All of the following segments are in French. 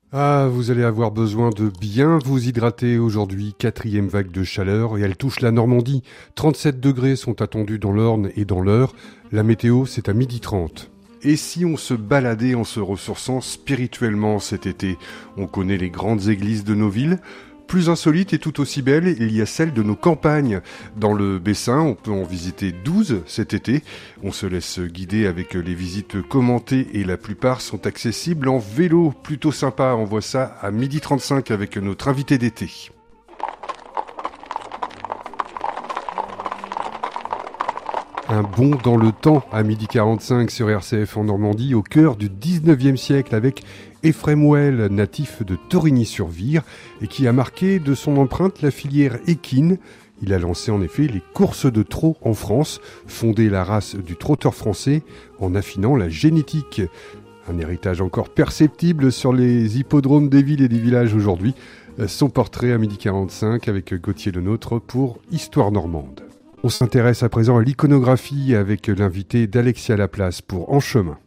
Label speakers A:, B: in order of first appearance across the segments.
A: Ah, vous allez avoir besoin de bien vous hydrater aujourd'hui, 4e vague de chaleur, et elle touche la Normandie. 37 degrés sont attendus dans l'Orne et dans l'Eure. La météo, c'est à 12h30. Et si on se baladait en se ressourçant spirituellement cet été? On connaît les grandes églises de nos villes. Plus insolite et tout aussi belle, il y a celle de nos campagnes. Dans le Bessin, on peut en visiter 12 cet été. On se laisse guider avec les visites commentées et la plupart sont accessibles en vélo. Plutôt sympa, on voit ça à 12h35 avec notre invité d'été. Un bond dans le temps à 12h45 sur RCF en Normandie, au cœur du 19e siècle, avec Ephrem Well, natif de Torigny-sur-Vire, et qui a marqué de son empreinte la filière équine. Il a lancé en effet les courses de trot en France, fondé la race du trotteur français en affinant la génétique. Un héritage encore perceptible sur les hippodromes des villes et des villages aujourd'hui. Son portrait à 12h45 avec Gauthier Lenôtre pour Histoire normande. On s'intéresse à présent à l'iconographie avec l'invité d'Alexia Laplace pour En chemin.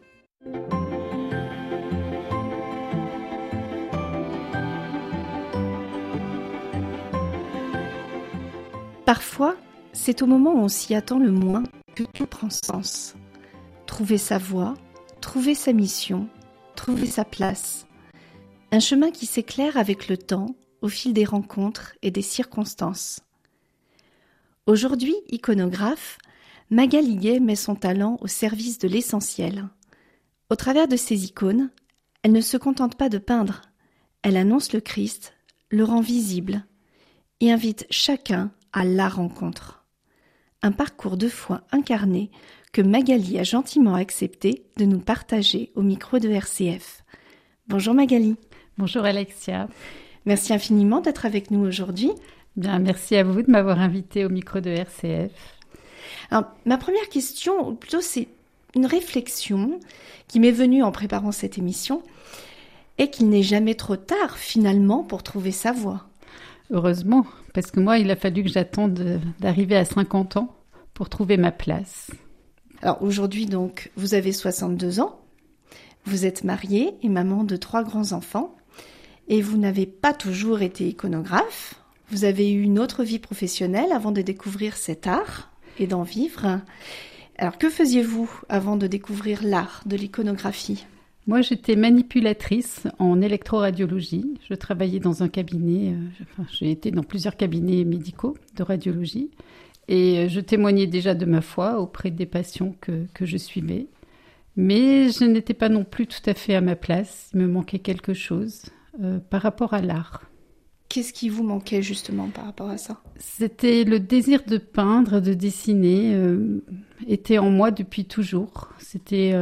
B: Parfois, c'est au moment où on s'y attend le moins que tout prend sens. Trouver sa voie, trouver sa mission, trouver sa place. Un chemin qui s'éclaire avec le temps, au fil des rencontres et des circonstances. Aujourd'hui, iconographe, Magali Gay met son talent au service de l'essentiel. Au travers de ses icônes, elle ne se contente pas de peindre. Elle annonce le Christ, le rend visible et invite chacun à la rencontre. Un parcours de foi incarné que Magali a gentiment accepté de nous partager au micro de RCF. Bonjour Magali.
C: Bonjour Alexia.
B: Merci infiniment d'être avec nous aujourd'hui.
C: Bien, merci à vous de m'avoir invitée au micro de RCF.
B: Alors, ma première question, ou plutôt c'est une réflexion qui m'est venue en préparant cette émission, est qu'il n'est jamais trop tard finalement pour trouver sa voie.
C: Heureusement, parce que moi, il a fallu que j'attende d'arriver à 50 ans pour trouver ma place.
B: Alors aujourd'hui donc, vous avez 62 ans, vous êtes mariée et maman de 3 grands-enfants, et vous n'avez pas toujours été iconographe. Vous avez eu une autre vie professionnelle avant de découvrir cet art et d'en vivre. Alors, que faisiez-vous avant de découvrir l'art de l'iconographie ?
C: Moi, j'étais manipulatrice en électroradiologie. Je travaillais dans un cabinet, j'ai été dans plusieurs cabinets médicaux de radiologie. Et je témoignais déjà de ma foi auprès des patients que je suivais. Mais je n'étais pas non plus tout à fait à ma place. Il me manquait quelque chose par rapport à l'art.
B: Qu'est-ce qui vous manquait justement par rapport à ça ?
C: C'était le désir de peindre, de dessiner, était en moi depuis toujours. C'était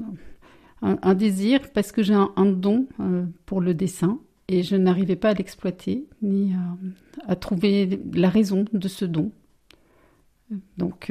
C: un désir parce que j'ai un don pour le dessin et je n'arrivais pas à l'exploiter ni à trouver la raison de ce don. Donc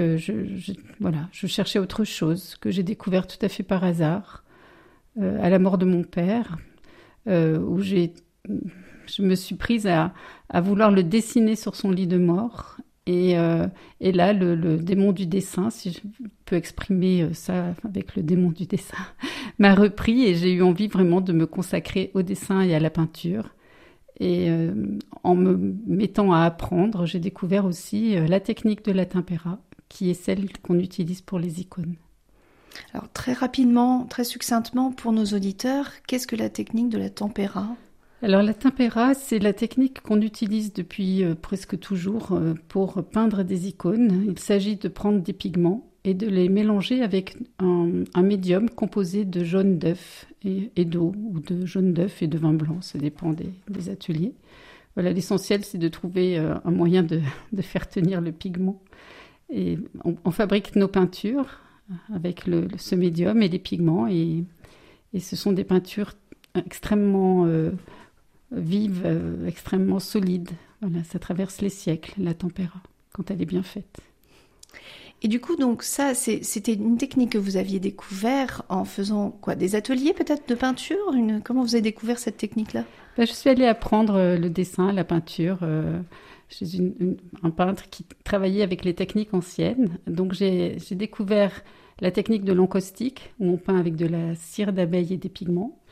C: je cherchais autre chose que j'ai découvert tout à fait par hasard à la mort de mon père, où je me suis prise à vouloir le dessiner sur son lit de mort. Et là, le démon du dessin, si je peux exprimer ça avec le démon du dessin, m'a repris et j'ai eu envie vraiment de me consacrer au dessin et à la peinture. Et en me mettant à apprendre, j'ai découvert aussi la technique de la tempéra, qui est celle qu'on utilise pour les icônes.
B: Alors très rapidement, très succinctement pour nos auditeurs, qu'est-ce que la technique de la tempéra ?
C: Alors la tempéra, c'est la technique qu'on utilise depuis presque toujours pour peindre des icônes. Il s'agit de prendre des pigments et de les mélanger avec un médium composé de jaune d'œuf et d'eau, ou de jaune d'œuf et de vin blanc, ça dépend des ateliers. Voilà, l'essentiel, c'est de trouver un moyen de faire tenir le pigment. Et on fabrique nos peintures avec ce médium et les pigments, et ce sont des peintures extrêmement vive, extrêmement solide. Voilà, ça traverse les siècles, la tempéra, quand elle est bien faite.
B: Et du coup, donc ça, c'était une technique que vous aviez découvert en faisant quoi, des ateliers peut-être de peinture ? Comment vous avez découvert cette technique-là ?
C: Je suis allée apprendre le dessin, la peinture chez un peintre qui travaillait avec les techniques anciennes. Donc j'ai découvert la technique de l'encaustique, où on peint avec de la cire d'abeille et des pigments.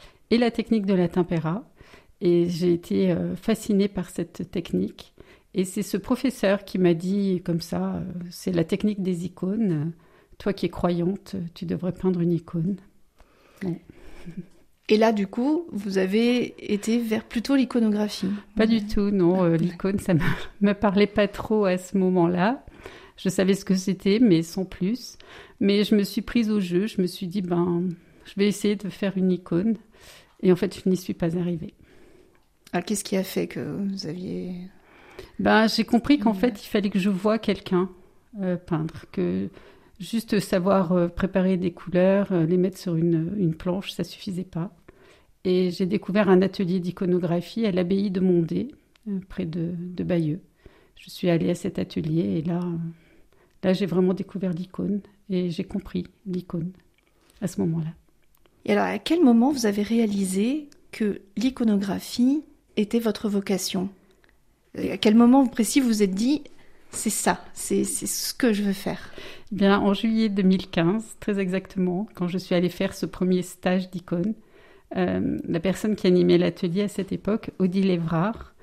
C: et la technique de la tempéra. Et j'ai été fascinée par cette technique. Et c'est ce professeur qui m'a dit comme ça, c'est la technique des icônes. Toi qui es croyante, tu devrais peindre une icône. Bon.
B: Et là, du coup, vous avez été vers plutôt l'iconographie.
C: Pas du tout, non. L'icône, ça ne me parlait pas trop à ce moment-là. Je savais ce que c'était, mais sans plus. Mais je me suis prise au jeu. Je me suis dit, je vais essayer de faire une icône. Et en fait, je n'y suis pas arrivée.
B: Alors, qu'est-ce qui a fait que vous aviez...
C: J'ai compris qu'en fait, il fallait que je voie quelqu'un peindre. Que juste savoir préparer des couleurs, les mettre sur une planche, ça ne suffisait pas. Et j'ai découvert un atelier d'iconographie à l'abbaye de Mondé, près de Bayeux. Je suis allée à cet atelier et là, j'ai vraiment découvert l'icône et j'ai compris l'icône à ce moment-là.
B: Et alors, à quel moment vous avez réalisé que l'iconographie était votre vocation ? À quel moment précis vous vous êtes dit « c'est ça, c'est ce que je veux faire » ?
C: Bien, en juillet 2015, très exactement, quand je suis allée faire ce premier stage d'icône, la personne qui animait l'atelier à cette époque, Odile Évrard,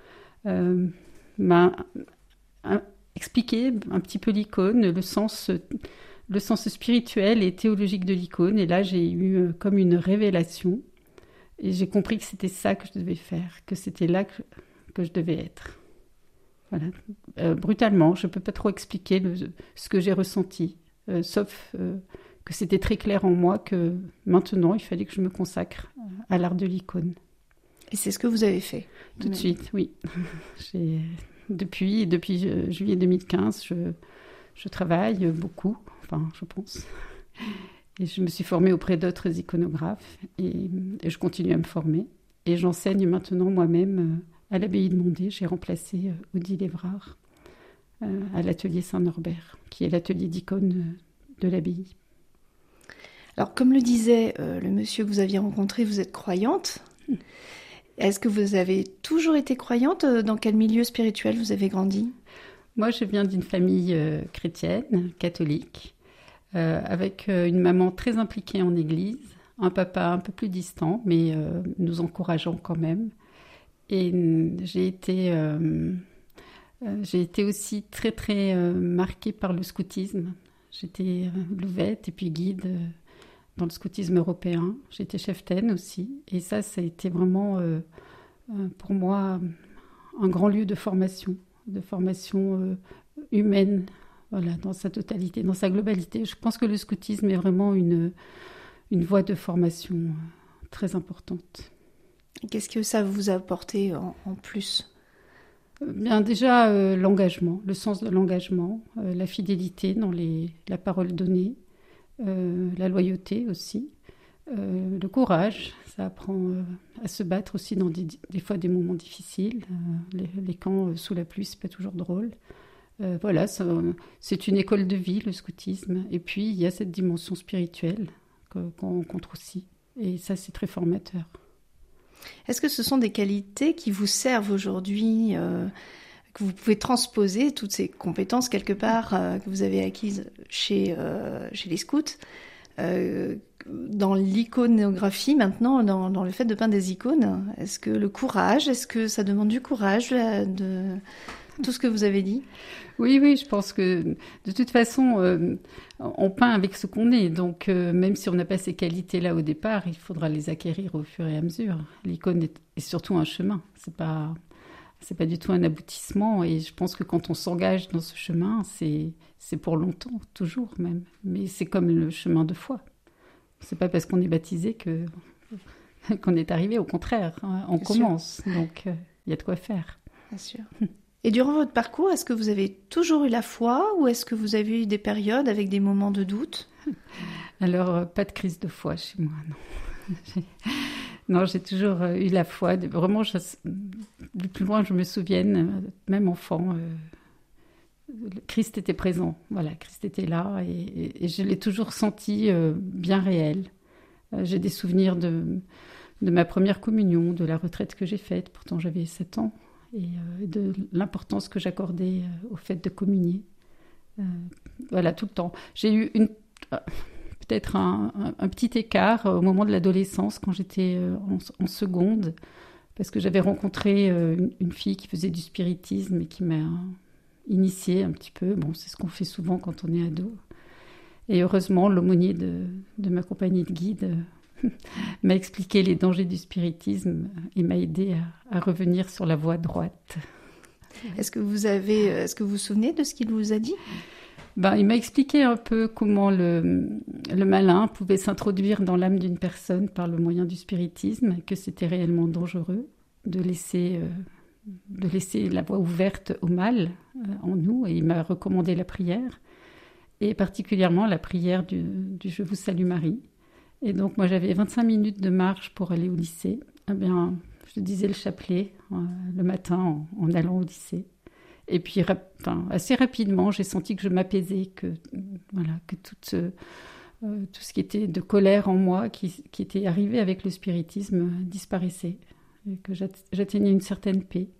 C: m'a expliqué un petit peu l'icône, le sens spirituel et théologique de l'icône. Et là, j'ai eu comme une révélation. Et j'ai compris que c'était ça que je devais faire, que c'était là que je devais être. Voilà. Brutalement, je ne peux pas trop expliquer ce que j'ai ressenti, sauf que c'était très clair en moi que maintenant, il fallait que je me consacre à l'art de l'icône.
B: Et c'est ce que vous avez fait ?
C: Tout de suite, oui. Depuis juillet 2015, je travaille beaucoup, je pense. Et je me suis formée auprès d'autres iconographes et je continue à me former. Et j'enseigne maintenant moi-même à l'abbaye de Mondé. J'ai remplacé Odile Évrard à l'atelier Saint-Norbert, qui est l'atelier d'icône de l'abbaye.
B: Alors, comme le disait le monsieur que vous aviez rencontré, vous êtes croyante. Est-ce que vous avez toujours été croyante ? Dans quel milieu spirituel vous avez grandi ?
C: Moi, je viens d'une famille chrétienne, catholique, avec une maman très impliquée en église, un papa un peu plus distant, mais nous encourageant quand même. Et j'ai été aussi très, très marquée par le scoutisme. J'étais louvette et puis guide dans le scoutisme européen. J'étais cheftaine aussi. Et ça a été vraiment, pour moi, un grand lieu de formation humaine, voilà, dans sa totalité, dans sa globalité. Je pense que le scoutisme est vraiment une voie de formation très importante.
B: Qu'est-ce que ça vous a apporté en plus ?
C: Bien, déjà, l'engagement, le sens de l'engagement, la fidélité dans la parole donnée, la loyauté aussi, le courage. Ça apprend à se battre aussi dans des fois des moments difficiles. Les camps sous la pluie, c'est pas toujours drôle. Voilà, c'est une école de vie, le scoutisme. Et puis, il y a cette dimension spirituelle qu'on rencontre aussi. Et ça, c'est très formateur.
B: Est-ce que ce sont des qualités qui vous servent aujourd'hui, que vous pouvez transposer, toutes ces compétences quelque part que vous avez acquises chez les scouts, dans l'iconographie maintenant, dans le fait de peindre des icônes ? Est-ce que ça demande du courage, de tout ce que vous avez dit ?
C: Oui, je pense que de toute façon, on peint avec ce qu'on est. Donc, même si on n'a pas ces qualités-là au départ, il faudra les acquérir au fur et à mesure. L'icône est surtout un chemin. C'est pas du tout un aboutissement. Et je pense que quand on s'engage dans ce chemin, c'est pour longtemps, toujours même. Mais c'est comme le chemin de foi. C'est pas parce qu'on est baptisé qu'on est arrivé. Au contraire, hein, on commence. Sûr. Donc, il y a de quoi faire.
B: Bien sûr. Et durant votre parcours, est-ce que vous avez toujours eu la foi ou est-ce que vous avez eu des périodes avec des moments de doute ?
C: Alors, pas de crise de foi chez moi, non. Non, j'ai toujours eu la foi. Vraiment, du plus loin je me souvienne, même enfant, Christ était présent. Voilà, Christ était là et je l'ai toujours senti bien réel. J'ai des souvenirs de ma première communion, de la retraite que j'ai faite. Pourtant, j'avais 7 ans. Et de l'importance que j'accordais au fait de communier. Voilà, tout le temps. J'ai eu peut-être un petit écart au moment de l'adolescence, quand j'étais en seconde, parce que j'avais rencontré une fille qui faisait du spiritisme et qui m'a initiée un petit peu. Bon, c'est ce qu'on fait souvent quand on est ado. Et heureusement, l'aumônier de ma compagnie de guide m'a expliqué les dangers du spiritisme et m'a aidé à revenir sur la voie droite.
B: Est-ce que vous vous souvenez de ce qu'il vous a dit ?
C: Il m'a expliqué un peu comment le malin pouvait s'introduire dans l'âme d'une personne par le moyen du spiritisme, et que c'était réellement dangereux de laisser la voie ouverte au mal en nous. Et il m'a recommandé la prière, et particulièrement la prière du « Je vous salue Marie ». Et donc moi j'avais 25 minutes de marche pour aller au lycée. Je disais le chapelet le matin en allant au lycée. Et puis assez rapidement, j'ai senti que je m'apaisais, que tout ce qui était de colère en moi, qui était arrivé avec le spiritisme, disparaissait. Et que j'atteignais une certaine paix,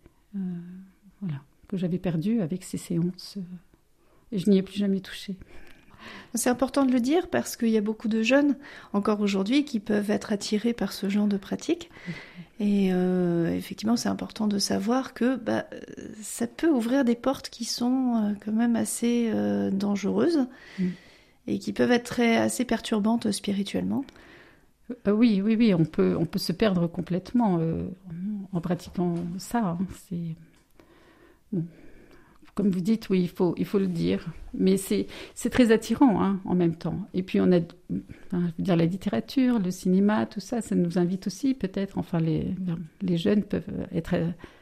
C: que j'avais perdue avec ces séances. Et je n'y ai plus jamais touché.
B: C'est important de le dire parce qu'il y a beaucoup de jeunes, encore aujourd'hui, qui peuvent être attirés par ce genre de pratique. Et effectivement, c'est important de savoir que ça peut ouvrir des portes qui sont quand même assez dangereuses et qui peuvent être assez perturbantes spirituellement.
C: Oui, on peut se perdre complètement en pratiquant ça. C'est... Bon. Comme vous dites, oui, il faut le dire. Mais c'est très attirant en même temps. Et puis on a, la littérature, le cinéma, tout ça, ça nous invite aussi peut-être. Enfin, les jeunes peuvent être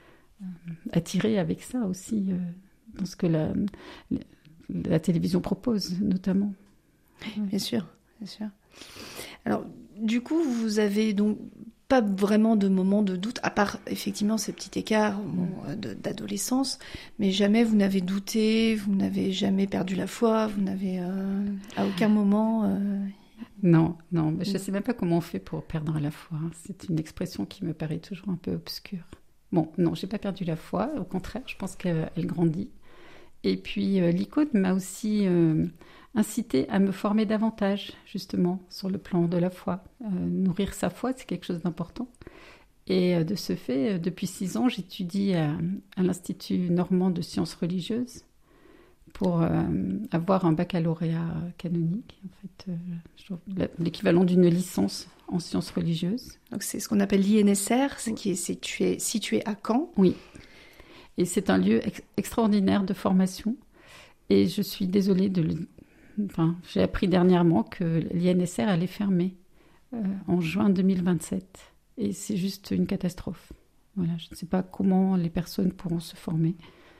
C: attirés avec ça aussi, dans ce que la télévision propose, notamment.
B: Bien sûr. Alors, du coup, vous avez donc pas vraiment de moment de doute, à part effectivement ces petits écarts d'adolescence, mais jamais vous n'avez douté, vous n'avez jamais perdu la foi, vous n'avez à aucun moment...
C: Non, mais je ne sais même pas comment on fait pour perdre la foi. C'est une expression qui me paraît toujours un peu obscure. Bon, non, je n'ai pas perdu la foi, au contraire, je pense qu'elle grandit. Et puis l'icône m'a aussi incité à me former davantage, justement, sur le plan de la foi. Nourrir sa foi, c'est quelque chose d'important. Et de ce fait, depuis 6 ans, j'étudie à l'Institut normand de sciences religieuses pour avoir un baccalauréat canonique, en fait, l'équivalent d'une licence en sciences religieuses.
B: Donc c'est ce qu'on appelle l'INSR, qui est situé à Caen.
C: Oui. Et c'est un lieu extraordinaire de formation. Et je suis désolée j'ai appris dernièrement que l'INSR allait fermer en juin 2027. Et c'est juste une catastrophe. Voilà, je ne sais pas comment les personnes pourront se former.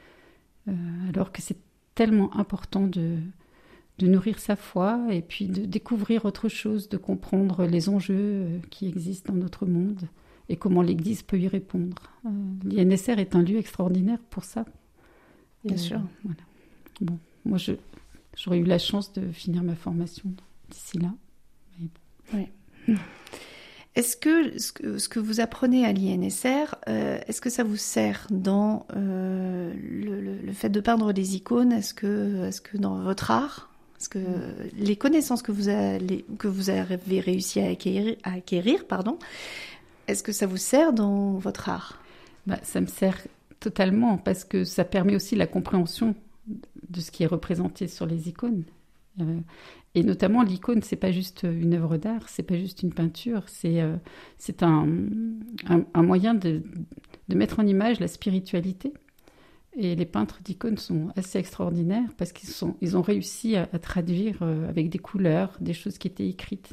C: Alors que c'est tellement important de nourrir sa foi et puis de découvrir autre chose, de comprendre les enjeux qui existent dans notre monde et comment l'Église peut y répondre. L'INSR est un lieu extraordinaire pour ça.
B: Bien sûr.
C: Voilà. Bon, moi, j'aurais eu la chance de finir ma formation d'ici là. Mais bon.
B: Oui. Est-ce que ce que vous apprenez à l'INSR, est-ce que ça vous sert dans le fait de peindre des icônes ? Est-ce que dans votre art, est-ce que les connaissances que vous avez réussi à acquérir, est-ce que ça vous sert dans votre art ?
C: Ça me sert totalement parce que ça permet aussi la compréhension de ce qui est représenté sur les icônes. Et notamment, l'icône, c'est pas juste une œuvre d'art, c'est pas juste une peinture, c'est un moyen de mettre en image la spiritualité. Et les peintres d'icônes sont assez extraordinaires parce qu'ils ont réussi à traduire avec des couleurs, des choses qui étaient écrites,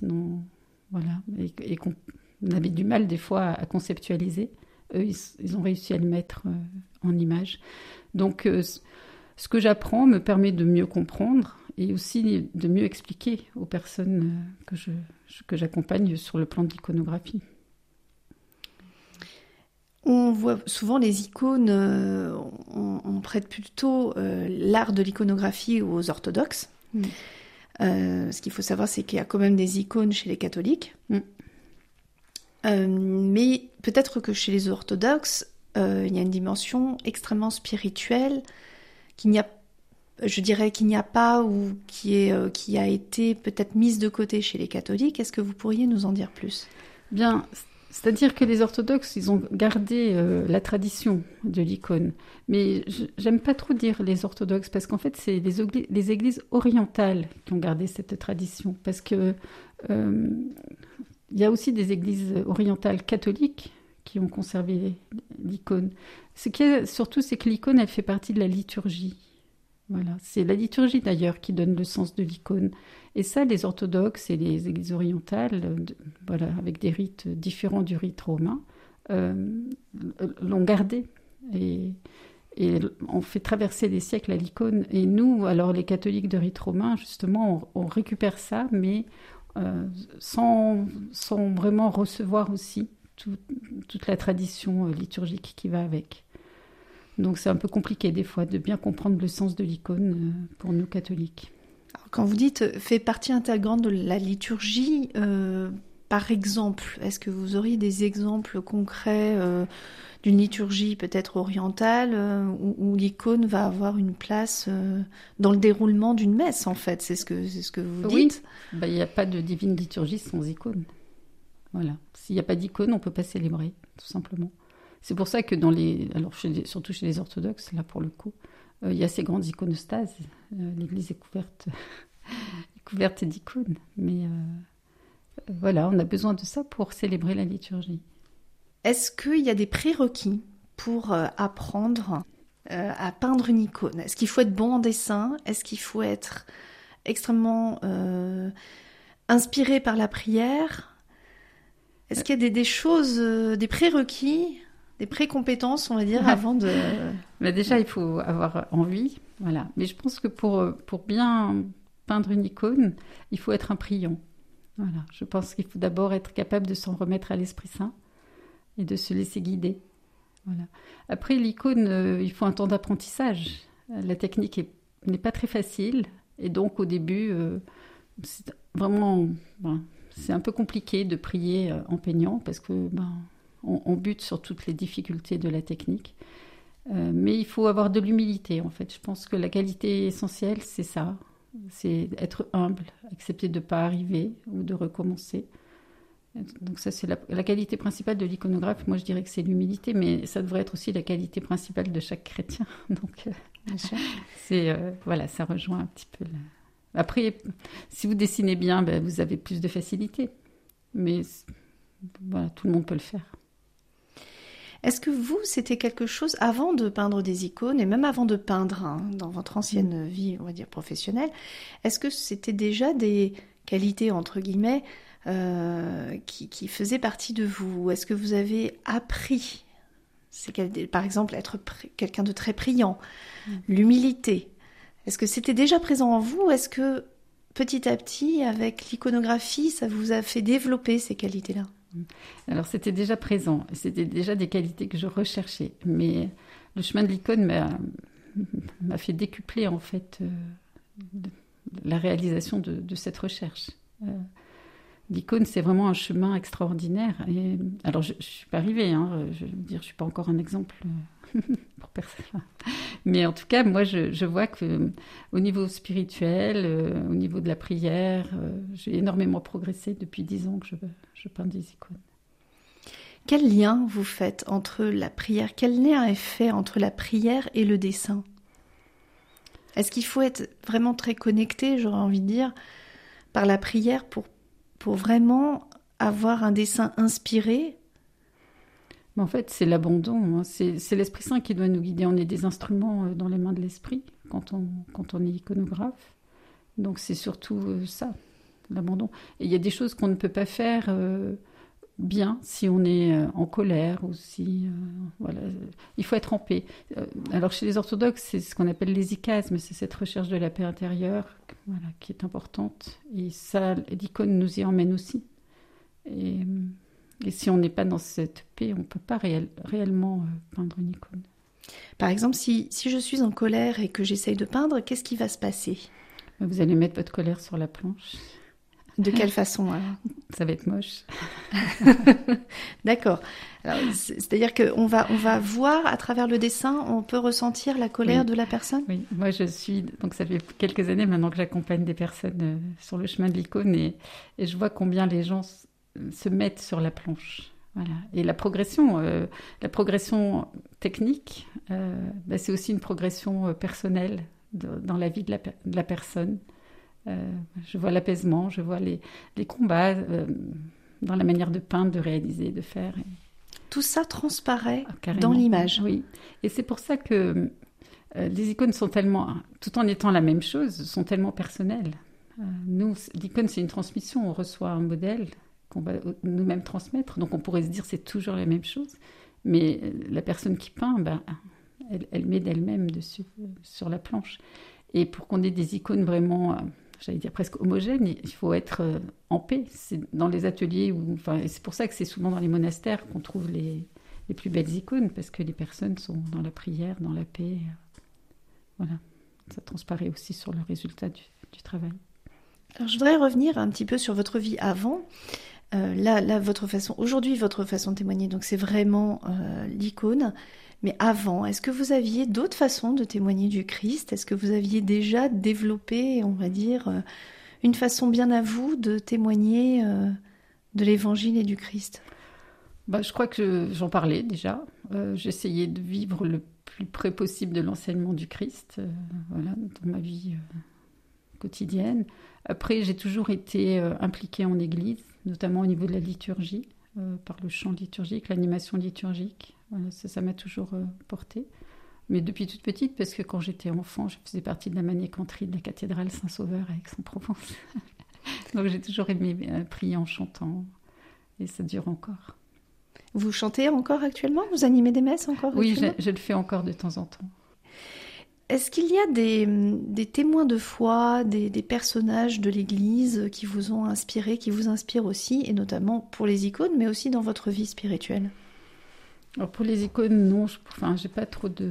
C: et qu'on avait du mal des fois à conceptualiser. Eux, ils ont réussi à le mettre en image. Donc, ce que j'apprends me permet de mieux comprendre et aussi de mieux expliquer aux personnes que j'accompagne sur le plan de l'iconographie.
B: On voit souvent les icônes, on prête plutôt l'art de l'iconographie aux orthodoxes. Ce qu'il faut savoir, c'est qu'il y a quand même des icônes chez les catholiques. Mais peut-être que chez les orthodoxes, il y a une dimension extrêmement spirituelle qu'il n'y a je dirais qu'il n'y a pas ou qui a été peut-être mise de côté chez les catholiques. Est-ce que vous pourriez nous en dire plus ?
C: Bien, c'est-à-dire que les orthodoxes, ils ont gardé la tradition de l'icône. Mais j'aime pas trop dire les orthodoxes, parce qu'en fait, c'est les églises orientales qui ont gardé cette tradition. Parce que il y a aussi des églises orientales catholiques qui ont conservé l'icône. Ce qui est surtout, c'est que l'icône, elle fait partie de la liturgie. Voilà. C'est la liturgie d'ailleurs qui donne le sens de l'icône. Et ça, les orthodoxes et les églises orientales, voilà, avec des rites différents du rite romain, l'ont gardé. Et on fait traverser les siècles à l'icône. Et nous, alors les catholiques de rite romain, justement, on récupère ça, mais sans vraiment recevoir aussi toute la tradition liturgique qui va avec. Donc c'est un peu compliqué des fois de bien comprendre le sens de l'icône pour nous catholiques.
B: Alors, quand vous dites fait partie intégrante de la liturgie, par exemple, est-ce que vous auriez des exemples concrets d'une liturgie peut-être orientale où l'icône va avoir une place dans le déroulement d'une messe en fait, c'est ce que vous dites.
C: Oui, il n'y a pas de divine liturgie sans icône. Voilà. S'il n'y a pas d'icône, on ne peut pas célébrer, tout simplement. C'est pour ça que surtout chez les orthodoxes, là pour le coup, il y a ces grandes iconostases. L'église est couverte d'icônes. Mais voilà, on a besoin de ça pour célébrer la liturgie.
B: Est-ce qu'il y a des prérequis pour apprendre à peindre une icône ? Est-ce qu'il faut être bon en dessin ? Est-ce qu'il faut être extrêmement inspiré par la prière ? Est-ce qu'il y a des choses, des prérequis, des précompétences, on va dire, avant de...
C: Mais déjà, il faut avoir envie, voilà. Mais je pense que pour bien peindre une icône, il faut être un priant. Voilà. Je pense qu'il faut d'abord être capable de s'en remettre à l'Esprit Saint et de se laisser guider. Voilà. Après, l'icône, il faut un temps d'apprentissage. La technique n'est pas très facile. Et donc, au début, c'est vraiment... c'est un peu compliqué de prier en peignant parce que on bute sur toutes les difficultés de la technique. Mais il faut avoir de l'humilité, en fait. Je pense que la qualité essentielle, c'est ça. C'est être humble, accepter de ne pas arriver ou de recommencer. Donc ça, c'est la qualité principale de l'iconographe. Moi, je dirais que c'est l'humilité, mais ça devrait être aussi la qualité principale de chaque chrétien. Donc, voilà, ça rejoint un petit peu... Après, si vous dessinez bien, vous avez plus de facilité. Mais voilà, tout le monde peut le faire.
B: Est-ce que vous, c'était quelque chose, avant de peindre des icônes, et même avant de peindre dans votre ancienne vie, on va dire, professionnelle, est-ce que c'était déjà des qualités, entre guillemets, qui faisaient partie de vous ? Est-ce que vous avez appris, par exemple, être quelqu'un de très priant, l'humilité ? Est-ce que c'était déjà présent en vous ? Est-ce que petit à petit, avec l'iconographie, ça vous a fait développer ces qualités-là ?
C: Alors, c'était déjà présent. C'était déjà des qualités que je recherchais. Mais le chemin de l'icône m'a fait décupler, en fait, la réalisation de cette recherche. L'icône, c'est vraiment un chemin extraordinaire. Et, alors, je ne suis pas arrivée. Je veux dire, je ne suis pas encore un exemple pour personne. Mais en tout cas, moi, je vois qu'au niveau spirituel, au niveau de la prière, j'ai énormément progressé depuis 10 ans que je peins des icônes.
B: Quel lien vous faites entre la prière ? Quel lien est fait entre la prière et le dessin ? Est-ce qu'il faut être vraiment très connecté, j'aurais envie de dire, par la prière pour vraiment avoir un dessin inspiré ?
C: Mais en fait, c'est l'abandon. C'est l'Esprit Saint qui doit nous guider. On est des instruments dans les mains de l'Esprit quand on est iconographe. Donc c'est surtout ça, l'abandon. Et il y a des choses qu'on ne peut pas faire bien si on est en colère ou si... voilà. Il faut être en paix. Alors chez les orthodoxes, c'est ce qu'on appelle l'hésicasme. C'est cette recherche de la paix intérieure qui est importante. Et ça, l'icône nous y emmène aussi. Et si on n'est pas dans cette paix, on ne peut pas réellement peindre une icône.
B: Par exemple, si je suis en colère et que j'essaye de peindre, qu'est-ce qui va se passer ?
C: Vous allez mettre votre colère sur la planche.
B: De quelle façon alors ?
C: Ça va être moche.
B: D'accord. Alors, c'est-à-dire qu'on va voir à travers le dessin, on peut ressentir la colère de la personne ?
C: Oui, moi donc ça fait quelques années maintenant que j'accompagne des personnes sur le chemin de l'icône et je vois combien les gens se mettent sur la planche. Voilà. Et la progression technique, c'est aussi une progression personnelle dans la vie de la personne. Je vois l'apaisement, je vois les combats dans la manière de peindre, de réaliser, de faire.
B: Tout ça transparaît dans l'image.
C: Oui, et c'est pour ça que les icônes sont tellement, tout en étant la même chose, sont tellement personnelles. Nous, l'icône, c'est une transmission, on reçoit un modèle qu'on va nous-mêmes transmettre, donc on pourrait se dire c'est toujours la même chose, mais la personne qui peint, elle met d'elle-même dessus, sur la planche. Et pour qu'on ait des icônes vraiment, j'allais dire presque homogènes, il faut être en paix. C'est dans les ateliers, et c'est pour ça que c'est souvent dans les monastères qu'on trouve les plus belles icônes, parce que les personnes sont dans la prière, dans la paix. Voilà, ça transparaît aussi sur le résultat du travail.
B: Alors, je voudrais revenir un petit peu sur votre vie avant. Là, aujourd'hui, votre façon de témoigner, donc c'est vraiment l'icône. Mais avant, est-ce que vous aviez d'autres façons de témoigner du Christ ? Est-ce que vous aviez déjà développé, on va dire, une façon bien à vous de témoigner de l'Évangile et du Christ ?
C: Je crois que j'en parlais déjà. J'essayais de vivre le plus près possible de l'enseignement du Christ, dans ma vie quotidienne. Après, j'ai toujours été impliquée en Église, notamment au niveau de la liturgie, par le chant liturgique, l'animation liturgique. Voilà, ça m'a toujours portée. Mais depuis toute petite, parce que quand j'étais enfant, je faisais partie de la manécanterie de la cathédrale Saint-Sauveur à Aix-en-Provence. Donc j'ai toujours aimé prier en chantant, et ça dure encore.
B: Vous chantez encore actuellement ? Vous animez des messes encore ?
C: Oui, je le fais encore de temps en temps.
B: Est-ce qu'il y a des témoins de foi, des personnages de l'Église qui vous ont inspiré, qui vous inspirent aussi, et notamment pour les icônes, mais aussi dans votre vie spirituelle ?
C: Alors pour les icônes, non, j'ai pas trop de...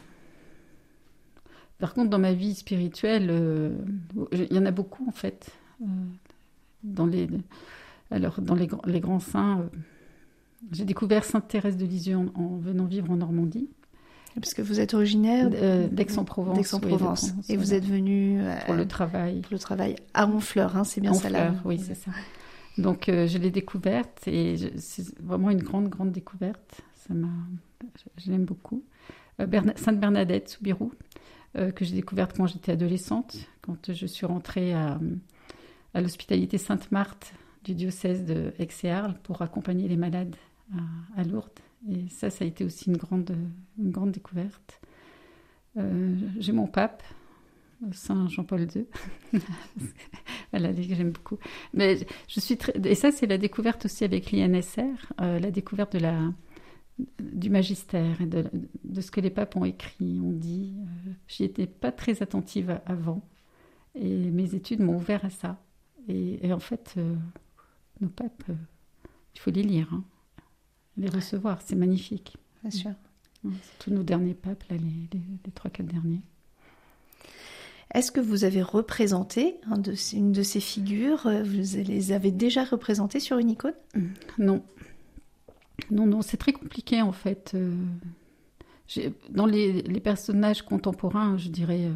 C: Par contre, dans ma vie spirituelle, il y en a beaucoup en fait. Dans les grands saints, j'ai découvert Sainte Thérèse de Lisieux en venant vivre en Normandie.
B: Parce que vous êtes originaire
C: d'Aix-en-Provence.
B: Et vous êtes venu
C: pour le travail.
B: Pour le travail à Honfleur, c'est bien ça là.
C: Oui, c'est ça. Donc je l'ai découverte et c'est vraiment une grande, grande découverte. Je l'aime beaucoup. Sainte Bernadette Soubirous, que j'ai découverte quand j'étais adolescente, quand je suis rentrée à l'hospitalité Sainte-Marthe du diocèse de Aix et Arles pour accompagner les malades à Lourdes. Et ça a été aussi une grande découverte. J'ai mon pape, Saint Jean-Paul II. Voilà, que j'aime beaucoup. Mais et ça, c'est la découverte aussi avec l'INSR, la découverte du magistère et de ce que les papes ont écrit, ont dit. J'y étais pas très attentive avant. Et mes études m'ont ouvert à ça. Et en fait, nos papes, il faut les lire, les recevoir, c'est magnifique.
B: Bien sûr.
C: Tous nos derniers papes, là, les 3-4 derniers.
B: Est-ce que vous avez représenté une de ces figures ? Vous les avez déjà représentées sur une icône ?
C: Non, c'est très compliqué en fait. Dans les personnages contemporains, je dirais...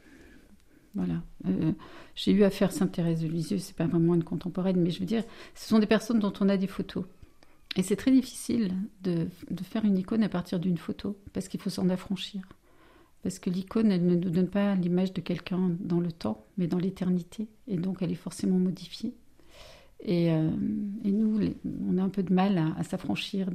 C: j'ai eu à faire Sainte Thérèse de Lisieux, c'est pas vraiment une contemporaine, mais je veux dire, ce sont des personnes dont on a des photos. Et c'est très difficile de faire une icône à partir d'une photo, parce qu'il faut s'en affranchir. Parce que l'icône, elle ne nous donne pas l'image de quelqu'un dans le temps, mais dans l'éternité. Et donc, elle est forcément modifiée. Et nous, on a un peu de mal à s'affranchir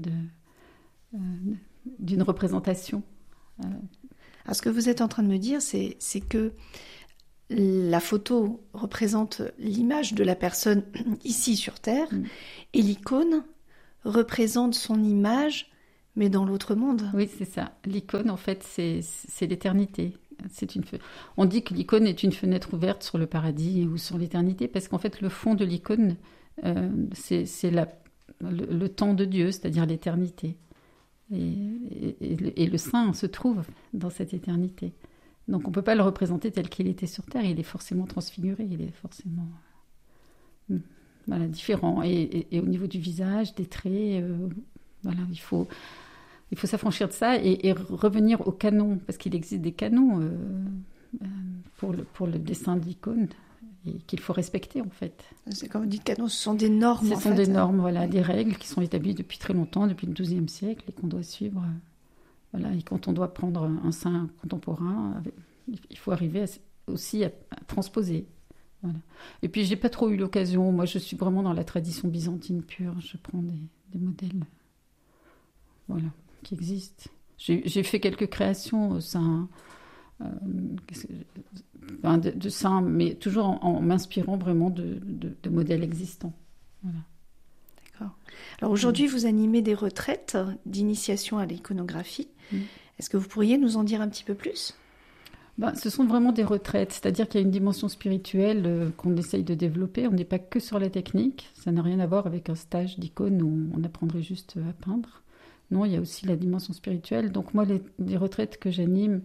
C: d'une représentation.
B: Alors, ce que vous êtes en train de me dire, c'est que la photo représente l'image de la personne ici sur Terre, et l'icône représente son image, mais dans l'autre monde.
C: Oui, c'est ça. L'icône, en fait, c'est l'éternité. On dit que l'icône est une fenêtre ouverte sur le paradis ou sur l'éternité, parce qu'en fait, le fond de l'icône, c'est le temps de Dieu, c'est-à-dire l'éternité. Et le saint se trouve dans cette éternité. Donc on ne peut pas le représenter tel qu'il était sur Terre, il est forcément transfiguré, il est forcément... voilà, différents. Et au niveau du visage, des traits, voilà, il faut s'affranchir de ça et revenir au canon, parce qu'il existe des canons pour le dessin d'icônes et qu'il faut respecter en fait.
B: C'est comme on dit, canons, ce sont des normes.
C: Ce sont des normes, voilà, des règles qui sont établies depuis très longtemps, depuis le XIIe siècle et qu'on doit suivre. Voilà, et quand on doit prendre un saint contemporain, il faut arriver aussi à transposer. Voilà. Et puis j'ai pas trop eu l'occasion. Moi, je suis vraiment dans la tradition byzantine pure. Je prends des modèles, voilà, qui existent. J'ai fait quelques créations saints. De saints, mais toujours en m'inspirant vraiment de modèles existants. Voilà.
B: D'accord. Alors aujourd'hui, vous animez des retraites d'initiation à l'iconographie. Est-ce que vous pourriez nous en dire un petit peu plus ?
C: Ce sont vraiment des retraites, c'est-à-dire qu'il y a une dimension spirituelle qu'on essaye de développer. On n'est pas que sur la technique, ça n'a rien à voir avec un stage d'icône où on apprendrait juste à peindre. Non, il y a aussi la dimension spirituelle. Donc moi, les retraites que j'anime,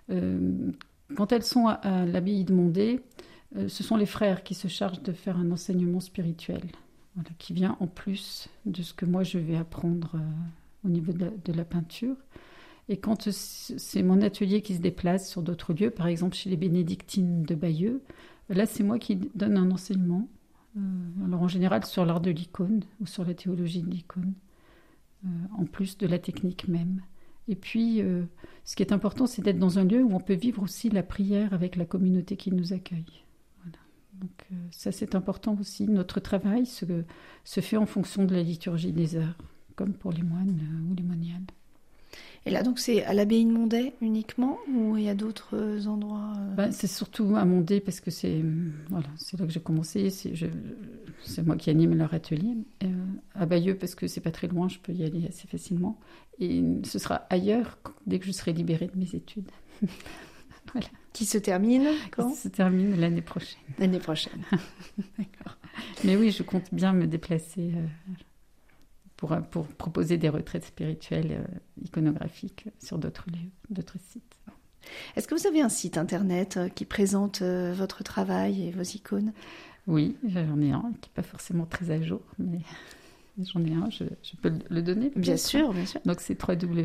C: quand elles sont à l'abbaye de Mondé, ce sont les frères qui se chargent de faire un enseignement spirituel, voilà, qui vient en plus de ce que moi je vais apprendre au niveau de la peinture. Et quand c'est mon atelier qui se déplace sur d'autres lieux, par exemple chez les bénédictines de Bayeux, là c'est moi qui donne un enseignement, alors en général sur l'art de l'icône ou sur la théologie de l'icône, en plus de la technique même. Et puis, ce qui est important, c'est d'être dans un lieu où on peut vivre aussi la prière avec la communauté qui nous accueille. Voilà. Donc ça, c'est important aussi. Notre travail se fait en fonction de la liturgie des heures, comme pour les moines ou les moniales.
B: Et là, donc, c'est à l'abbaye de Mondé uniquement, ou il y a d'autres endroits
C: C'est surtout à Mondé, parce que c'est là que j'ai commencé. C'est moi qui anime leur atelier. À Bayeux, parce que c'est pas très loin, je peux y aller assez facilement. Et ce sera ailleurs, dès que je serai libérée de mes études. Voilà.
B: Qui se termine quand ?
C: Qui se termine l'année prochaine.
B: L'année prochaine. D'accord.
C: Mais oui, je compte bien me déplacer pour proposer des retraites spirituelles iconographiques sur d'autres lieux, d'autres sites.
B: Est-ce que vous avez un site internet qui présente votre travail et vos icônes ?
C: Oui, j'en ai un qui n'est pas forcément très à jour, mais j'en ai un, je peux le donner.
B: Bien sûr, bien sûr.
C: Donc c'est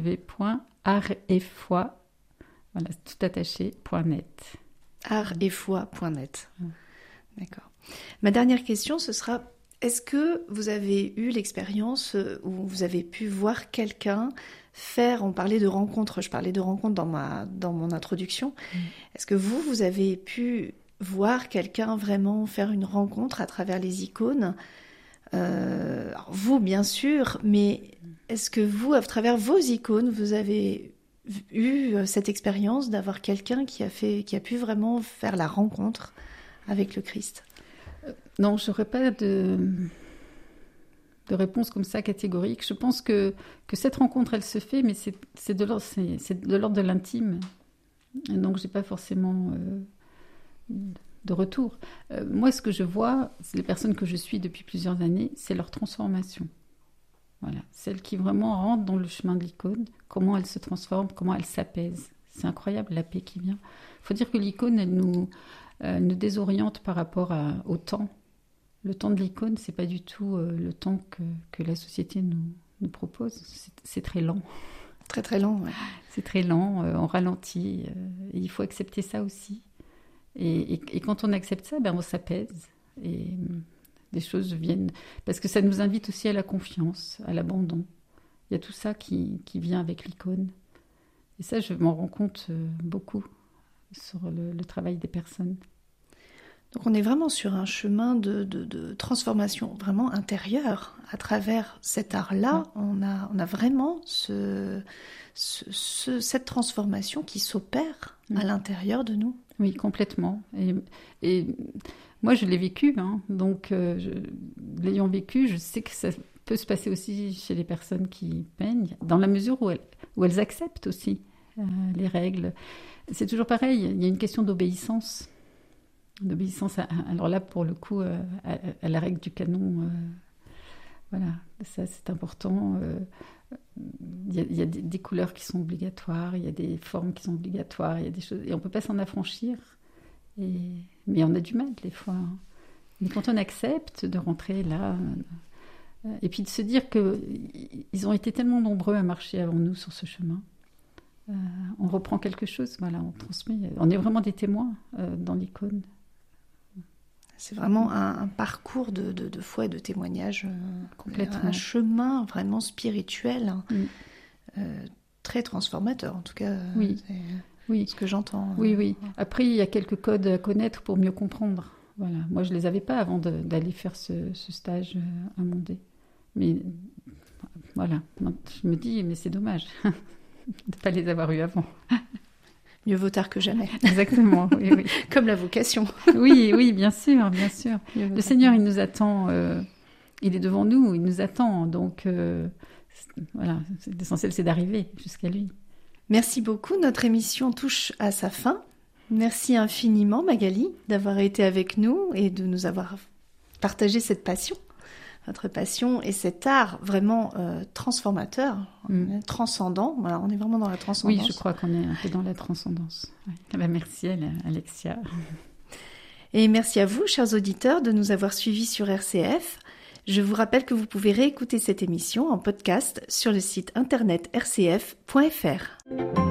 C: www.artetfoi, voilà, tout attaché.net.
B: artetfoi.net. D'accord. Ma dernière question, ce sera... Est-ce que vous avez eu l'expérience où vous avez pu voir quelqu'un faire, on parlait de rencontres, je parlais de rencontres dans mon introduction, est-ce que vous avez pu voir quelqu'un vraiment faire une rencontre à travers les icônes ? Alors vous, bien sûr, mais est-ce que vous, à travers vos icônes, vous avez eu cette expérience d'avoir quelqu'un qui a pu vraiment faire la rencontre avec le Christ ?
C: Non, je n'aurais pas de réponse comme ça catégorique. Je pense que cette rencontre, elle se fait, mais c'est de l'ordre de l'intime. Et donc, je n'ai pas forcément de retour. Moi, ce que je vois, c'est les personnes que je suis depuis plusieurs années, c'est leur transformation. Voilà. Celles qui vraiment rentrent dans le chemin de l'icône, comment elles se transforment, comment elles s'apaisent. C'est incroyable, la paix qui vient. Il faut dire que l'icône, elle nous désoriente par rapport au temps. Le temps de l'icône, c'est pas du tout le temps que la société nous propose. C'est très lent.
B: Très très lent, ouais.
C: C'est très lent, on ralentit. Et il faut accepter ça aussi. Et quand on accepte ça, on s'apaise. Et des choses viennent... Parce que ça nous invite aussi à la confiance, à l'abandon. Il y a tout ça qui vient avec l'icône. Et ça, je m'en rends compte beaucoup sur le travail des personnes.
B: Donc on est vraiment sur un chemin de transformation vraiment intérieure. À travers cet art-là, on a vraiment cette transformation qui s'opère à l'intérieur de nous.
C: Oui, complètement. Et moi, je l'ai vécu. Donc, l'ayant vécu, je sais que ça peut se passer aussi chez les personnes qui peignent, dans la mesure où elles acceptent aussi les règles. C'est toujours pareil, il y a une question d'obéissance. Alors là, pour le coup, à la règle du canon, voilà, ça c'est important. Il y a des couleurs qui sont obligatoires, il y a des formes qui sont obligatoires, il y a des choses, et on ne peut pas s'en affranchir. Mais on a du mal des fois. Mais quand on accepte de rentrer là, et puis de se dire qu'ils ont été tellement nombreux à marcher avant nous sur ce chemin, on reprend quelque chose, voilà, on transmet. On est vraiment des témoins dans l'icône.
B: C'est vraiment un parcours de foi et de témoignage,
C: Complètement.
B: Un chemin vraiment spirituel, très transformateur en tout cas.
C: Oui. Oui.
B: Ce que j'entends.
C: Oui. Après, il y a quelques codes à connaître pour mieux comprendre. Voilà. Moi, je ne les avais pas avant d'aller faire ce stage à Mondé. Mais voilà, je me dis, mais c'est dommage de ne pas les avoir eus avant.
B: Mieux vaut tard que jamais.
C: Exactement, oui.
B: Comme la vocation.
C: Oui, bien sûr. Le Seigneur, il nous attend, il est devant nous, il nous attend. Donc, voilà, l'essentiel, c'est d'arriver jusqu'à lui.
B: Merci beaucoup, notre émission touche à sa fin. Merci infiniment, Magali, d'avoir été avec nous et de nous avoir partagé cette passion. Votre passion et cet art vraiment transformateur, transcendant. Voilà, on est vraiment dans la transcendance.
C: Oui, je crois qu'on est un peu dans la transcendance. Oui. Ah ben merci Alexia.
B: Et merci à vous, chers auditeurs, de nous avoir suivis sur RCF. Je vous rappelle que vous pouvez réécouter cette émission en podcast sur le site internet rcf.fr.